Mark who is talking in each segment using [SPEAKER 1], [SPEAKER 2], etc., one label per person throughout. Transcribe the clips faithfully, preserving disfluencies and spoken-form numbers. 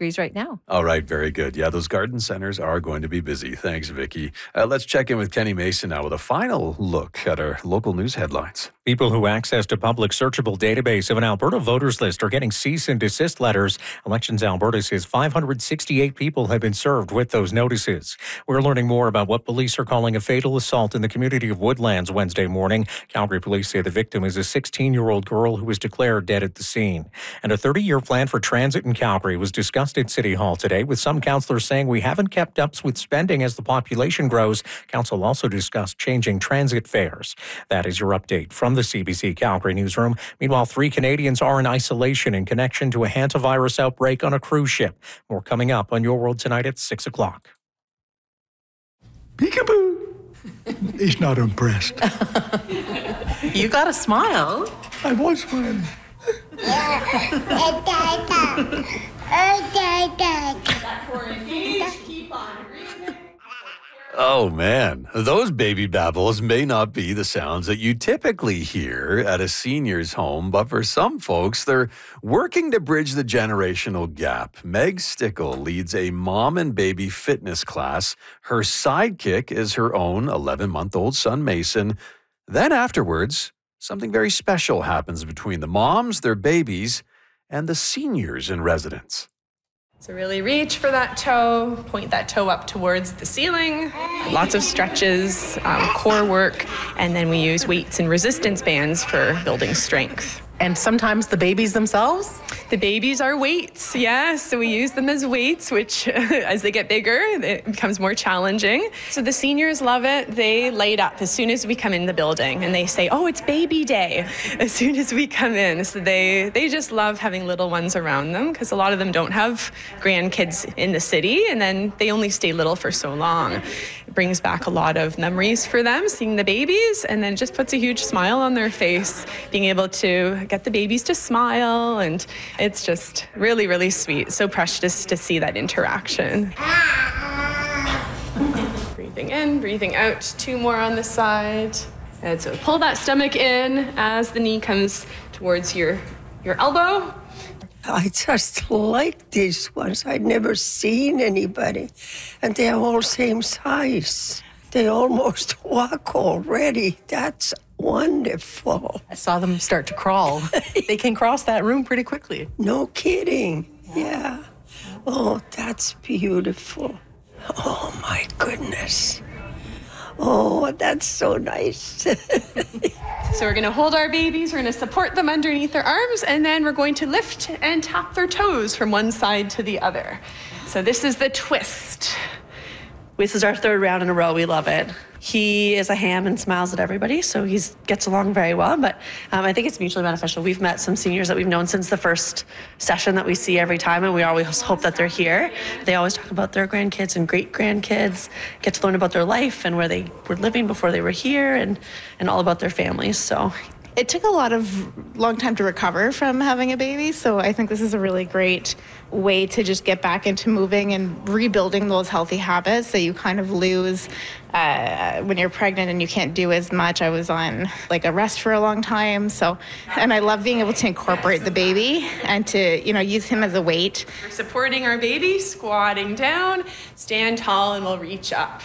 [SPEAKER 1] degrees right now.
[SPEAKER 2] All right, very good. Yeah, those garden centers are going to be busy. Thanks, Vicki. Uh, let's check in with Kenny Mason now with a final look at our local news headlines.
[SPEAKER 3] People who accessed a public searchable database of an Alberta voters list are getting cease and desist letters. Elections Alberta says five hundred sixty-eight people have been served with those notices. We're learning more about what police are calling a fatal assault in the community of Woodlands Wednesday morning. Calgary police say the victim is a sixteen-year-old girl who was declared dead at the scene. And a thirty-year plan for transit in Calgary was discussed at City Hall today, with some councillors saying we haven't kept up with spending as the population grows. Council also discussed changing transit fares. That is your update from the C B C Calgary newsroom. Meanwhile, three Canadians are in isolation in connection to a hantavirus outbreak on a cruise ship. More coming up on Your World Tonight at six o'clock.
[SPEAKER 4] Peekaboo! He's not impressed.
[SPEAKER 5] You got a smile.
[SPEAKER 4] I was smiling.
[SPEAKER 2] Oh, man. Those baby babbles may not be the sounds that you typically hear at a senior's home, but for some folks, they're working to bridge the generational gap. Meg Stickle leads a mom and baby fitness class. Her sidekick is her own eleven-month-old son, Mason. Then afterwards, something very special happens between the moms, their babies, and the seniors in residence.
[SPEAKER 6] So really reach for that toe, point that toe up towards the ceiling. Lots of stretches, um, core work, and then we use weights and resistance bands for building strength.
[SPEAKER 5] And sometimes the babies themselves?
[SPEAKER 6] The babies are weights, yeah. So we use them as weights, which as they get bigger, it becomes more challenging. So the seniors love it. They light up as soon as we come in the building and they say, oh, it's baby day as soon as we come in. So they, they just love having little ones around them because a lot of them don't have grandkids in the city and then they only stay little for so long. It brings back a lot of memories for them, seeing the babies, and then just puts a huge smile on their face, being able to get the babies to smile, and it's just really, really sweet. So precious to see that interaction. Breathing in, breathing out, two more on the side. And so pull that stomach in as the knee comes towards your, your elbow.
[SPEAKER 7] I just like these ones. I'd never seen anybody, and they're all same size. They almost walk already. That's wonderful.
[SPEAKER 5] I saw them start to crawl. They can cross that room pretty quickly.
[SPEAKER 7] No kidding. Yeah. Oh, that's beautiful. Oh, my goodness. Oh, that's so nice.
[SPEAKER 6] So we're going to hold our babies, we're going to support them underneath their arms, and then we're going to lift and tap their toes from one side to the other. So this is the twist.
[SPEAKER 5] This is our third round in a row. We love it. He is a ham and smiles at everybody, so he gets along very well. But um, I think it's mutually beneficial. We've met some seniors that we've known since the first session that we see every time, and we always hope that they're here. They always talk about their grandkids and great-grandkids, get to learn about their life and where they were living before they were here, and, and all about their families. So
[SPEAKER 8] it took a lot of long time to recover from having a baby, so I think this is a really great way to just get back into moving and rebuilding those healthy habits that you kind of lose uh, when you're pregnant and you can't do as much. I was on like a rest for a long time, so, and I love being able to incorporate the baby and to, you know, use him as a weight.
[SPEAKER 6] We're supporting our baby, squatting down, stand tall, and we'll reach up.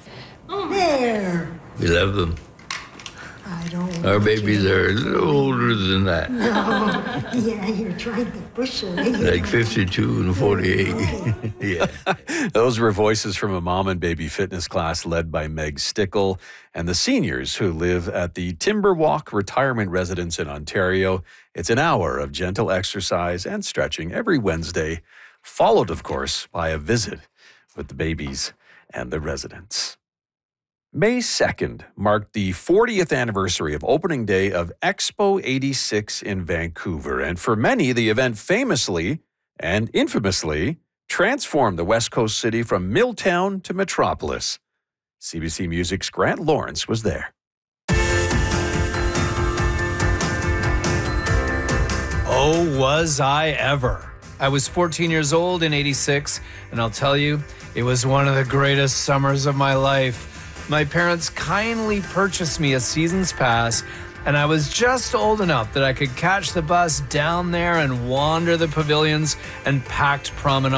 [SPEAKER 7] There.
[SPEAKER 9] We love them.
[SPEAKER 7] I don't
[SPEAKER 9] Our babies are a little older than that.
[SPEAKER 7] know. Yeah, you're trying to push it.
[SPEAKER 9] Like fifty-two and forty-eight. Yeah.
[SPEAKER 2] Those were voices from a mom and baby fitness class led by Meg Stickle and the seniors who live at the Timberwalk Retirement Residence in Ontario. It's an hour of gentle exercise and stretching every Wednesday, followed, of course, by a visit with the babies and the residents. May second marked the fortieth anniversary of opening day of Expo eighty-six in Vancouver. And for many, the event famously and infamously transformed the West Coast city from Milltown to metropolis. C B C Music's Grant Lawrence was there.
[SPEAKER 10] Oh, was I ever. I was fourteen years old in eighty-six, and I'll tell you, it was one of the greatest summers of my life. My parents kindly purchased me a season's pass, and I was just old enough that I could catch the bus down there and wander the pavilions and packed promenade